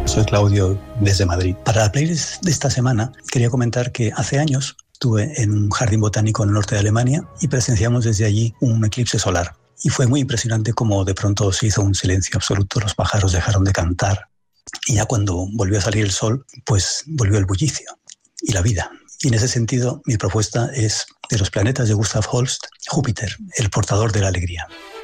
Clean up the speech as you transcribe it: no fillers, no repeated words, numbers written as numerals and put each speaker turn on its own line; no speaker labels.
Soy Claudio desde Madrid. Para la playlist de esta semana quería comentar que hace años estuve en un jardín botánico en el norte de Alemania y presenciamos desde allí un eclipse solar. Y fue muy impresionante cómo de pronto se hizo un silencio absoluto, los pájaros dejaron de cantar y ya cuando volvió a salir el sol, pues volvió el bullicio y la vida. Y en ese sentido, mi propuesta es de los planetas de Gustav Holst, Júpiter, el portador de la alegría.